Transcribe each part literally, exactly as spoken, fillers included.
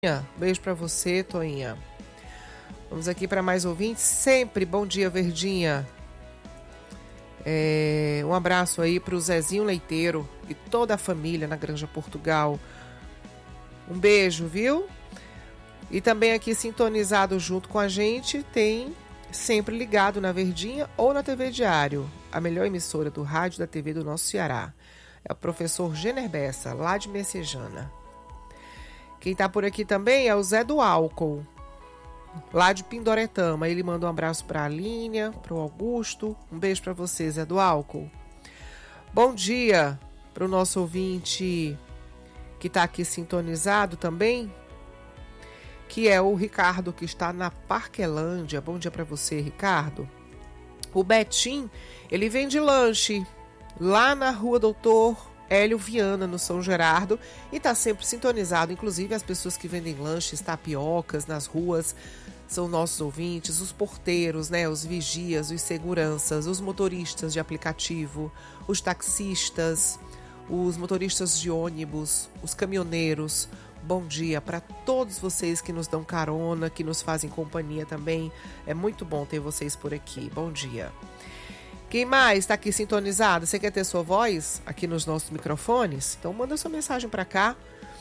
Beijo pra você, Toinha. Vamos aqui para mais ouvintes. Sempre bom dia, Verdinha. É, um abraço aí pro Zezinho Leiteiro e toda a família na Granja Portugal. Um beijo, viu? E também aqui sintonizado junto com a gente tem Sempre Ligado na Verdinha ou na T V Diário, a melhor emissora do rádio da T V do nosso Ceará. É o professor Jenner Bessa, lá de Messejana. Quem tá por aqui também é o Zé do Álcool, lá de Pindoretama. Ele manda um abraço para a Línia, para o Augusto. Um beijo para você, Zé do Álcool. Bom dia para o nosso ouvinte que está aqui sintonizado também, que é o Ricardo, que está na Parquelândia. Bom dia para você, Ricardo. O Betim, ele vende lanche lá na Rua Doutor Hélio Viana, no São Gerardo, e está sempre sintonizado. Inclusive, as pessoas que vendem lanches, tapiocas nas ruas, são nossos ouvintes, os porteiros, né, os vigias, os seguranças, os motoristas de aplicativo, os taxistas, os motoristas de ônibus, os caminhoneiros. Bom dia para todos vocês que nos dão carona, que nos fazem companhia também. É muito bom ter vocês por aqui. Bom dia. Quem mais está aqui sintonizado? Você quer ter sua voz aqui nos nossos microfones? Então manda sua mensagem para cá,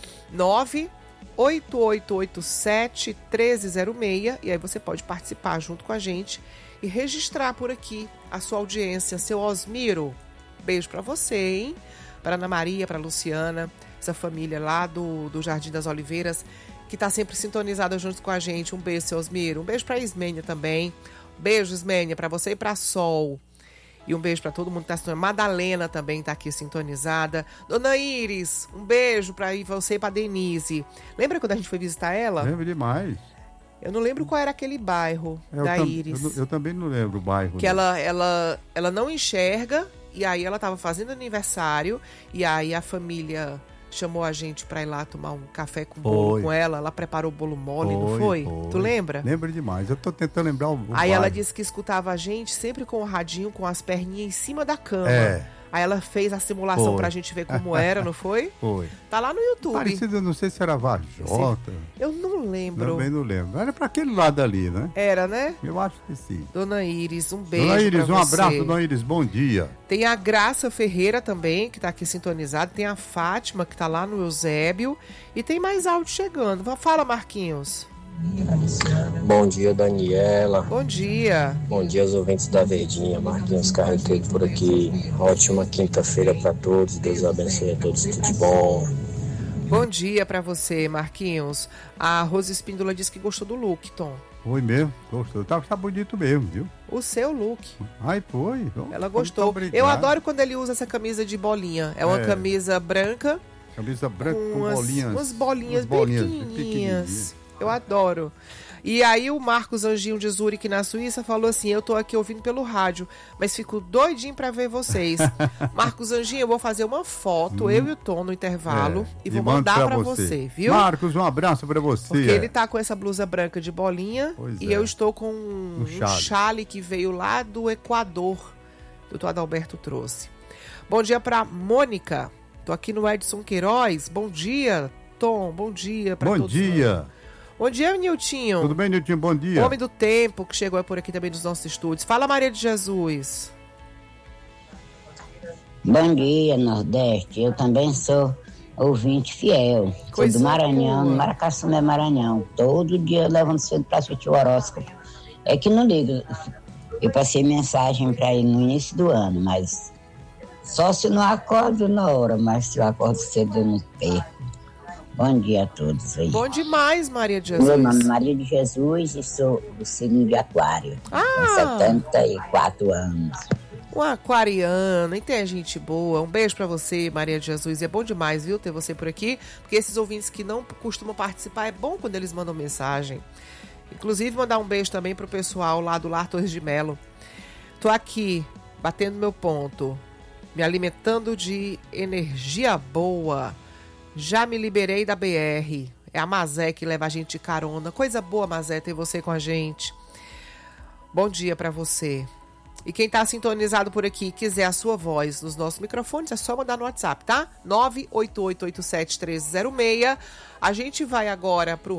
nove oito oito oito sete um três zero seis, e aí você pode participar junto com a gente e registrar por aqui a sua audiência. Seu Osmiro, beijo para você, hein? Para Ana Maria, para Luciana, essa família lá do, do Jardim das Oliveiras, que está sempre sintonizada junto com a gente. Um beijo, seu Osmiro. Um beijo para Ismênia também. Beijo, Ismênia, para você e para Sol. E um beijo para todo mundo que está sintonizado. Madalena também está aqui sintonizada. Dona Iris, um beijo para você e para Denise. Lembra quando a gente foi visitar ela? Lembro demais. Eu não lembro qual era aquele bairro eu da tam, Iris. Eu, eu também não lembro o bairro. Que ela, ela, ela não enxerga, e aí ela estava fazendo aniversário, e aí a família chamou a gente pra ir lá tomar um café com bolo foi. com ela. Ela preparou o bolo mole, foi, não foi? foi? Tu lembra? Lembro demais. Eu tô tentando lembrar o, o Aí bairro. ela disse que escutava a gente sempre com o radinho, com as perninhas em cima da cama. É. Aí ela fez a simulação foi. pra gente ver como era, não foi? Foi. Tá lá no YouTube. Parecido, não sei se era Vajota. Eu não lembro. Também não lembro. Era pra aquele lado ali, né? Era, né? Eu acho que sim. Dona Iris, um beijo. Dona Iris, pra um você. abraço, Dona Iris, bom dia. Tem a Graça Ferreira também, que tá aqui sintonizada. Tem a Fátima, que tá lá no Eusébio. E tem mais áudio chegando. Fala, Marquinhos. Bom dia, Daniela. Bom dia. Bom dia aos ouvintes da Verdinha. Marquinhos Carreteiro por aqui. Ótima quinta-feira para todos. Deus abençoe a todos. Tudo de bom. Bom dia para você, Marquinhos. A Rose Espíndola disse que gostou do look, Tom. Foi mesmo, gostou. Tá, tá bonito mesmo, viu? O seu look. Ai, foi. Ela gostou. Eu adoro quando ele usa essa camisa de bolinha. É uma é. camisa branca. Camisa branca com, com umas, bolinhas. Umas bolinhas, umas bolinhas bem pequenininhas. Eu adoro. E aí o Marcos Anjinho de Zurique, na Suíça, falou assim: eu tô aqui ouvindo pelo rádio, mas fico doidinho pra ver vocês. Marcos Anjinho, eu vou fazer uma foto, hum. eu e o Tom no intervalo, é. e vou e mandar pra, pra você. você, viu? Marcos, um abraço pra você. Porque é. ele tá com essa blusa branca de bolinha, pois e é. eu estou com um, um chale. chale que veio lá do Equador, que o doutor Adalberto trouxe. Bom dia pra Mônica, tô aqui no Edson Queiroz. Bom dia, Tom, bom dia pra bom todos. Bom dia. Nós. Bom dia, Niltinho. Tudo bem, Niltinho? Bom dia. Homem do tempo, que chegou por aqui também nos nossos estúdios. Fala, Maria de Jesus. Bom dia, Nordeste. Eu também sou ouvinte fiel. Coisa sou do Maranhão, boa. Maracaçuna, Maranhão. Todo dia eu levanto cedo para assistir o horóscopo. É que não ligo. Eu passei mensagem para ele no início do ano, mas só se não acordo na hora, mas se eu acordo cedo eu não perco. Bom dia a todos aí. Bom demais, Maria de Jesus. Meu nome é Maria de Jesus e sou do signo de Aquário. Ah! Tenho setenta e quatro anos. Um aquariano, e tem gente boa. Um beijo pra você, Maria de Jesus. E é bom demais, viu, ter você por aqui. Porque esses ouvintes que não costumam participar, é bom quando eles mandam mensagem. Inclusive, mandar um beijo também pro pessoal lá do Lar Torres de Melo. Tô aqui, batendo meu ponto, me alimentando de energia boa. Já me liberei da B R. É a Mazé que leva a gente de carona. Coisa boa, Mazé, ter você com a gente. Bom dia pra você. E quem está sintonizado por aqui e quiser a sua voz nos nossos microfones, é só mandar no WhatsApp, tá? nove oito oito oito sete três zero seis. A gente vai agora pro